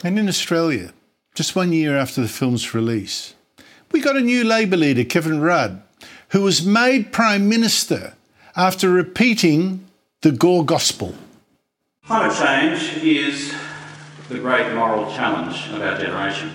And in Australia, just 1 year after the film's release, we got a new Labor leader, Kevin Rudd, who was made Prime Minister after repeating the Gore Gospel. Climate change is the great moral challenge of our generation.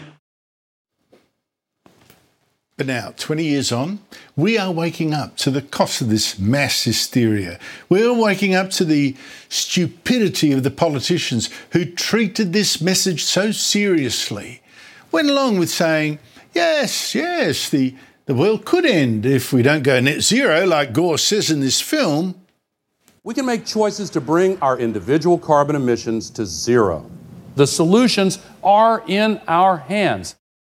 But now, 20 years on, we are waking up to the cost of this mass hysteria. We're waking up to the stupidity of the politicians who treated this message so seriously. Went along with saying, yes, the world could end if we don't go net zero, like Gore says in this film. We can make choices to bring our individual carbon emissions to zero. The solutions are in our hands.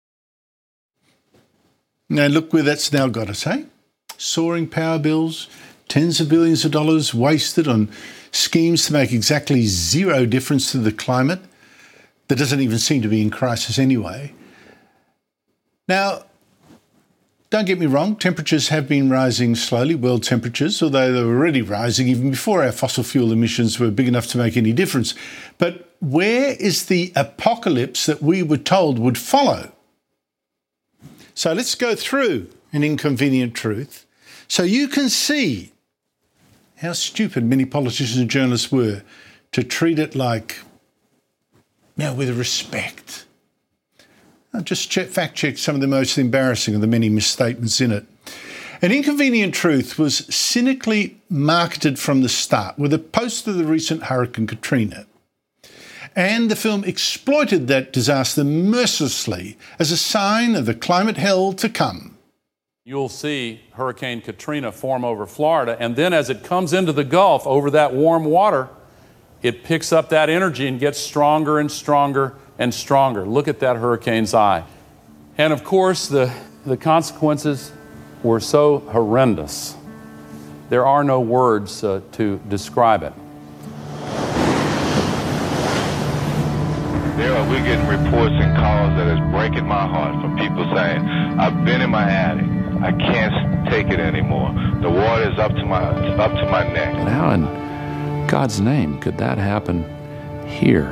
Now look where that's now got us, eh? Soaring power bills, tens of billions of dollars wasted on schemes to make exactly zero difference to the climate that doesn't even seem to be in crisis anyway. Now, don't get me wrong, temperatures have been rising slowly, world temperatures, although they were already rising even before our fossil fuel emissions were big enough to make any difference. But where is the apocalypse that we were told would follow? So let's go through an inconvenient truth so you can see how stupid many politicians and journalists were to treat it like, with respect. I'll just fact-check some of the most embarrassing of the many misstatements in it. An inconvenient truth was cynically marketed from the start with a post of the recent Hurricane Katrina. And the film exploited that disaster mercilessly as a sign of the climate hell to come. You'll see Hurricane Katrina form over Florida, and then as it comes into the Gulf over that warm water, it picks up that energy and gets stronger and stronger and stronger. Look at that hurricane's eye. And of course, the consequences were so horrendous. There are no words to describe it. We're getting reports and calls that is breaking my heart from people saying, I've been in my attic. I can't take it anymore. The water is up to my neck. But how in God's name could that happen here?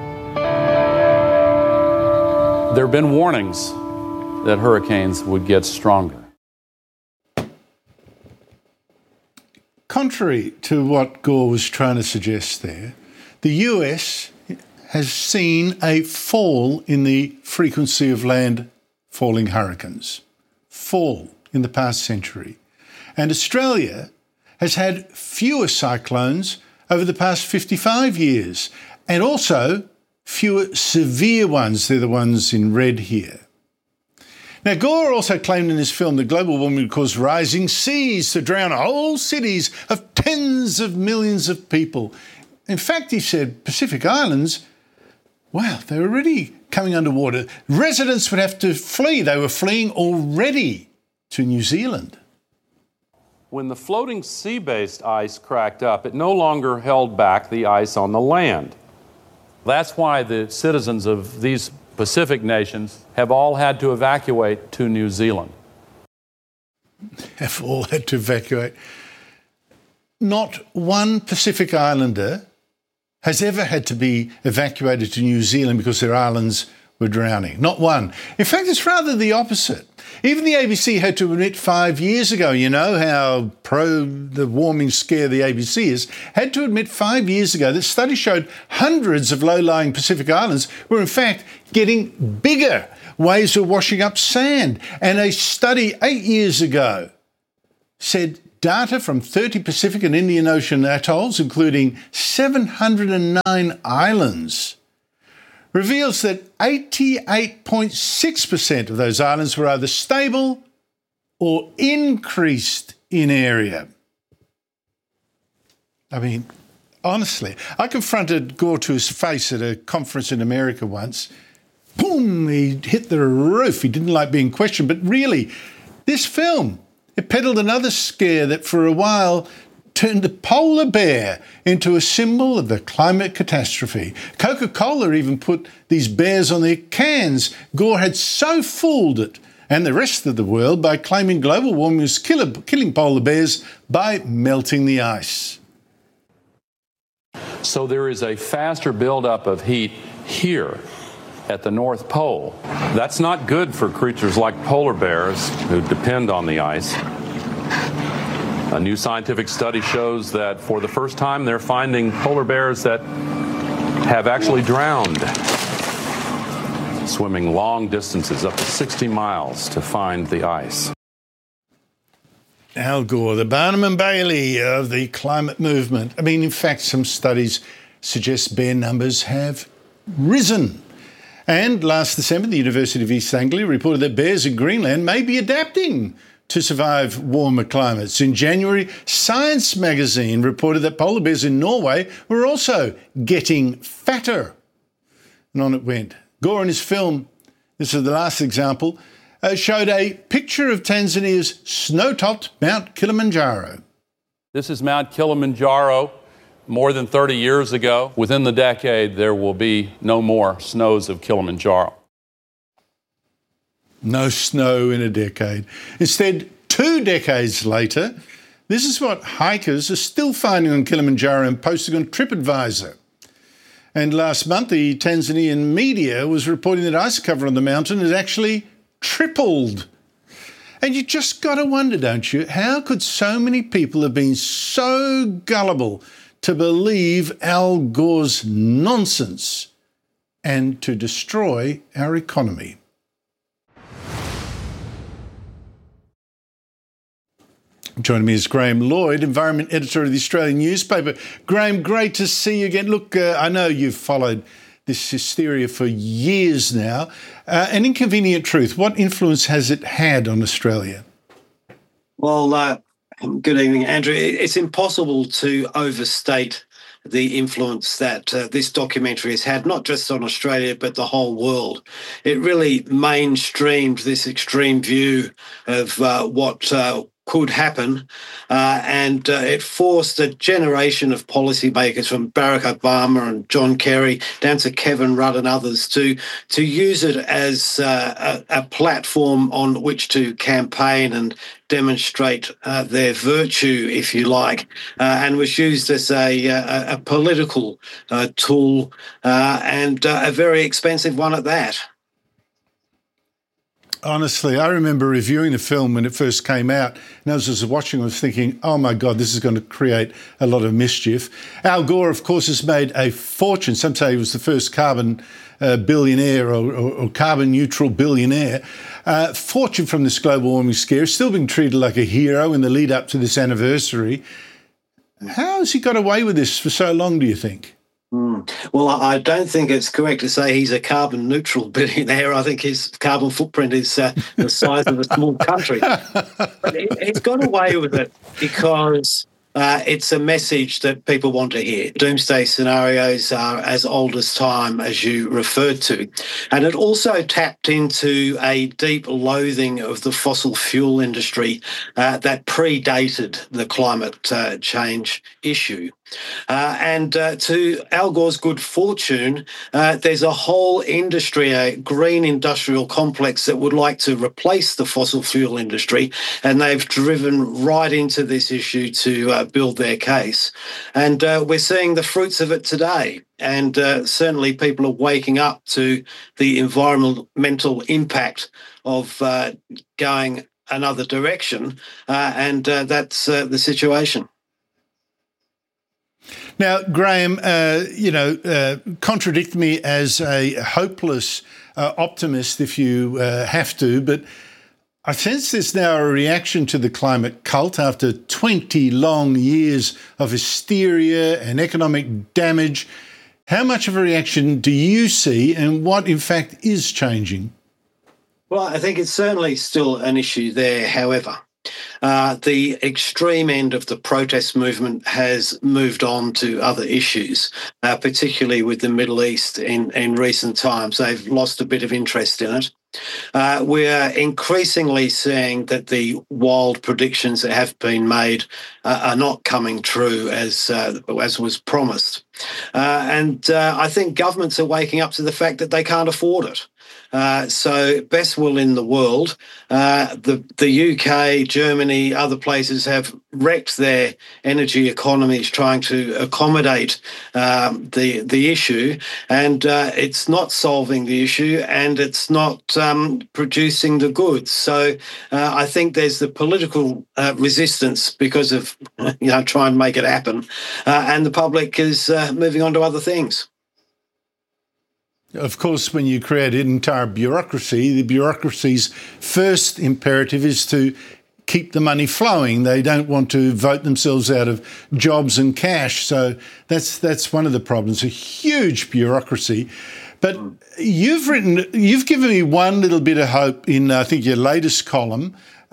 There have been warnings that hurricanes would get stronger. Contrary to what Gore was trying to suggest there, the US has seen a fall in the frequency of land-falling hurricanes. Fall in the past century. And Australia has had fewer cyclones over the past 55 years, and also fewer severe ones. They're the ones in red here. Now, Gore also claimed in his film that global warming would cause rising seas to drown whole cities of tens of millions of people. In fact, he said Pacific Islands, they're already coming underwater. Residents would have to flee. They were fleeing already to New Zealand. When the floating sea-based ice cracked up, it no longer held back the ice on the land. That's why the citizens of these Pacific nations have all had to evacuate to New Zealand. Have all had to evacuate. Not one Pacific Islander has ever had to be evacuated to New Zealand because their islands were drowning. Not one. In fact, it's rather the opposite. Even the ABC had to admit 5 years ago, you know how pro the warming scare the ABC is, had to admit 5 years ago that studies showed hundreds of low-lying Pacific islands were in fact getting bigger. Waves were washing up sand. And a study 8 years ago said data from 30 Pacific and Indian Ocean atolls, including 709 islands, reveals that 88.6% of those islands were either stable or increased in area. I mean, honestly, I confronted Gore to his face at a conference in America once. Boom, he hit the roof. He didn't like being questioned. But really, this film, it peddled another scare that for a while turned the polar bear into a symbol of the climate catastrophe. Coca-Cola even put these bears on their cans. Gore had so fooled it and the rest of the world by claiming global warming was killing polar bears by melting the ice. So there is a faster buildup of heat here at the North Pole. That's not good for creatures like polar bears who depend on the ice. A new scientific study shows that for the first time they're finding polar bears that have actually drowned, swimming long distances, up to 60 miles, to find the ice. Al Gore, the Barnum and Bailey of the climate movement. I mean, in fact, some studies suggest bear numbers have risen. And last December, the University of East Anglia reported that bears in Greenland may be adapting to survive warmer climates. In January, Science magazine reported that polar bears in Norway were also getting fatter. And on it went. Gore in his film, this is the last example, showed a picture of Tanzania's snow-topped Mount Kilimanjaro. This is Mount Kilimanjaro more than 30 years ago. Within the decade, there will be no more snows of Kilimanjaro. No snow in a decade. Instead, 2 decades later, this is what hikers are still finding on Kilimanjaro and posting on TripAdvisor. And last month, the Tanzanian media was reporting that ice cover on the mountain has actually tripled. And you just got to wonder, don't you, how could so many people have been so gullible to believe Al Gore's nonsense and to destroy our economy? Joining me is Graham Lloyd, Environment Editor of the Australian newspaper. Graham, great to see you again. Look, I know you've followed this hysteria for years now. An inconvenient truth, what influence has it had on Australia? Well, good evening, Andrew. It's impossible to overstate the influence that this documentary has had, not just on Australia, but the whole world. It really mainstreamed this extreme view of what could happen, and it forced a generation of policymakers from Barack Obama and John Kerry down to Kevin Rudd and others to use it as a platform on which to campaign and demonstrate their virtue, if you like, and was used as a political tool, and a very expensive one at that. Honestly, I remember reviewing the film when it first came out, and as I was watching, I was thinking, oh my God, this is going to create a lot of mischief. Al Gore, of course, has made a fortune. Some say he was the first carbon billionaire or carbon neutral billionaire. Fortune from this global warming scare. He's still being treated like a hero in the lead up to this anniversary. How has he got away with this for so long, do you think? Well, I don't think it's correct to say he's a carbon neutral billionaire. I think his carbon footprint is the size of a small country. But he's got away with it because it's a message that people want to hear. Doomsday scenarios are as old as time, as you referred to. And it also tapped into a deep loathing of the fossil fuel industry that predated the climate change issue. And to Al Gore's good fortune, there's a whole industry, a green industrial complex that would like to replace the fossil fuel industry, and they've driven right into this issue to build their case. And we're seeing the fruits of it today. And certainly people are waking up to the environmental impact of going another direction, and that's the situation. Now, Graham, contradict me as a hopeless optimist if you have to, but I sense there's now a reaction to the climate cult after 20 long years of hysteria and economic damage. How much of a reaction do you see, and what, in fact, is changing? Well, I think it's certainly still an issue there, however. The extreme end of the protest movement has moved on to other issues, particularly with the Middle East in recent times. They've lost a bit of interest in it. We're increasingly seeing that the wild predictions that have been made are not coming true as was promised. And I think governments are waking up to the fact that they can't afford it. So best will in the world, the UK, Germany, other places have wrecked their energy economies trying to accommodate the issue, and it's not solving the issue, and it's not producing the goods. So I think there's the political resistance because of trying to make it happen, and the public is moving on to other things. Of course, when you create an entire bureaucracy, the bureaucracy's first imperative is to keep the money flowing. They don't want to vote themselves out of jobs and cash. So that's one of the problems, a huge bureaucracy. But you've given me one little bit of hope in, I think, your latest column.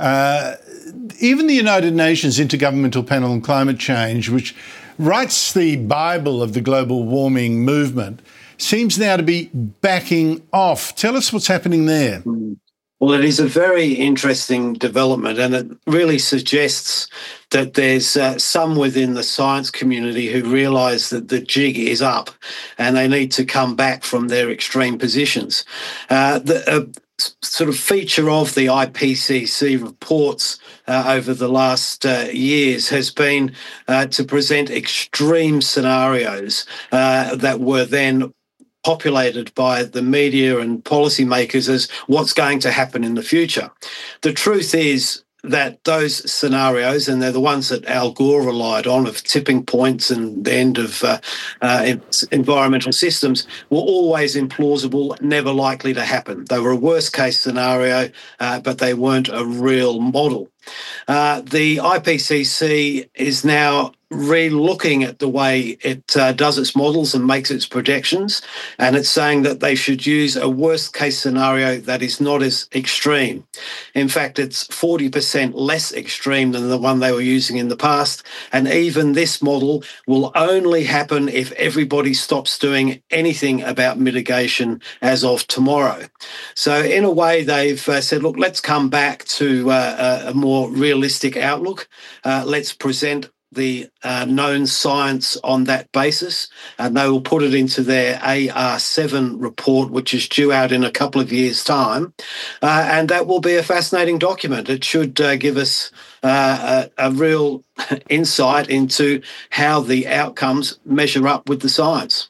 Even the United Nations Intergovernmental Panel on Climate Change, which writes the Bible of the global warming movement, seems now to be backing off. Tell us what's happening there. Well, it is a very interesting development, and it really suggests that there's some within the science community who realise that the jig is up and they need to come back from their extreme positions. The sort of feature of the IPCC reports over the last years has been to present extreme scenarios that were then populated by the media and policymakers as what's going to happen in the future. The truth is that those scenarios, and they're the ones that Al Gore relied on, of tipping points and the end of environmental systems, were always implausible, never likely to happen. They were a worst-case scenario, but they weren't a real model. The IPCC is now re-looking at the way it does its models and makes its projections, and it's saying that they should use a worst-case scenario that is not as extreme. In fact, it's 40% less extreme than the one they were using in the past, and even this model will only happen if everybody stops doing anything about mitigation as of tomorrow. So in a way, they've said, look, let's come back to a more realistic outlook. Let's present the known science on that basis, and they will put it into their AR7 report, which is due out in a couple of years' time, and that will be a fascinating document. It should give us a real insight into how the outcomes measure up with the science.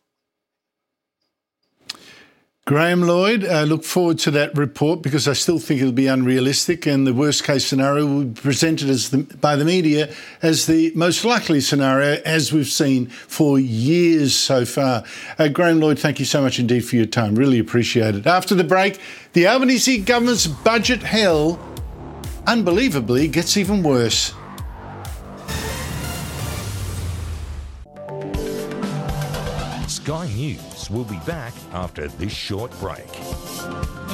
Graham Lloyd, I look forward to that report because I still think it'll be unrealistic, and the worst-case scenario will be presented by the media as the most likely scenario, as we've seen for years so far. Graham Lloyd, thank you so much indeed for your time. Really appreciate it. After the break, the Albanese government's budget hell, unbelievably, gets even worse. Sky News will be back after this short break.